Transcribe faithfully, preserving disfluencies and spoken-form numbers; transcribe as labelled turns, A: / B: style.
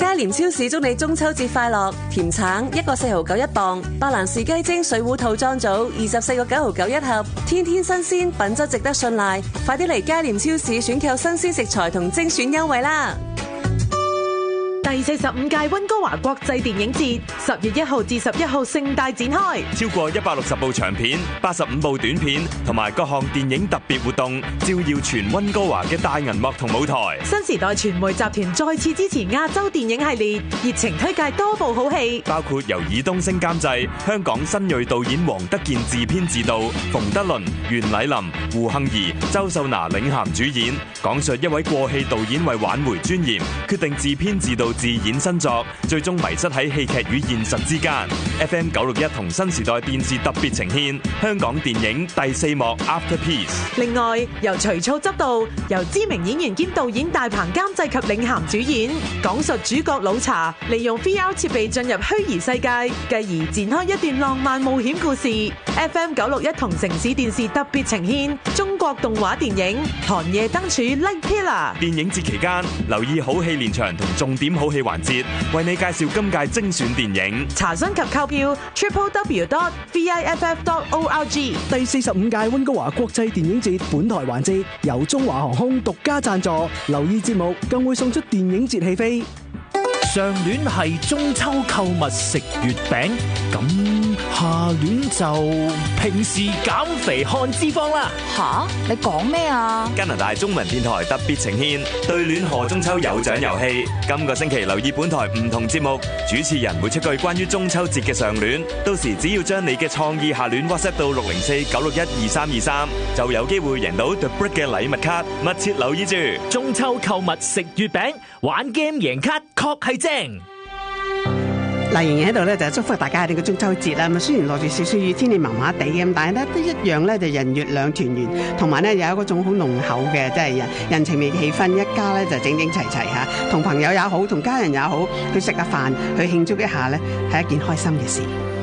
A: 佳廉超市祝你中秋節快樂！甜橙一個四毫九一磅，白蘭氏雞精水壺套裝組二十四個九毫九一盒，天天新鮮，品質值得信賴。快啲嚟佳廉超市選購新鮮食材同精選優惠啦！
B: 第四十五屆溫哥華國際電影節十月一號至十一號盛大展開，
C: 超過一百六十部長片、八十五部短片同埋各項電影特別活動，照耀全溫哥華嘅大銀幕同舞台。
B: 新時代傳媒集團再次支持亞洲電影系列，熱情推介多部好戲，
C: 包括由爾冬陞監製、香港新銳導演黃德健自編自導，馮德倫、袁澧林、胡杏兒、周秀娜領銜主演，講述一位過氣導演為挽回尊嚴，決定自編自導自演新作，最終迷失喺戲劇與現實之間。F M 九六一同新時代電視特別呈獻香港電影第四幕 Afterpiece。
B: 另外，由徐操執導，由知名演員兼導演大鵬監製及領銜主演，講述主角老查利用 V R 設備進入虛擬世界，繼而展開一段浪漫冒險故事。F M 九六一同城市電視特別呈獻中國動畫電影《寒夜燈柱 Light Pillar》。
C: 電影節期間，留意好戲連場同重點好戲環節，為你介紹今屆精選電影。
B: 查詢及購票 triple w dot v i f f dot org。
D: 第四十五屆溫哥華國際電影節本台環節由中華航空獨家贊助，留意節目更會送出電影節戲飛。
E: 上年係中秋購物食月餅，咁下年就平時減肥看脂肪啦。
F: 吓，你講咩啊？
C: 加拿大中文電台特別呈獻對聯賀中秋有獎遊戲，今個星期留意本台唔同節目，主持人會出句關於中秋節嘅上聯，到時只要將你嘅創意下聯 WhatsApp 到六零四九六一二三二三，就有機會贏到 The Brick 嘅禮物卡，密切留意住。
E: 中秋購物食月餅，玩 game 贏卡確係正。
G: 嗱，仍然喺度咧，就祝福大家呢個中秋節啦。咁雖然落住少少雨，天氣麻麻地咁，但係咧都一樣咧，就人月兩團圓，同埋咧有嗰種好濃厚嘅即係人人情味氣氛，一家咧就整整齊齊嚇，同朋友也好，同家人也好，去食下飯，去慶祝一下咧，係一件開心嘅事。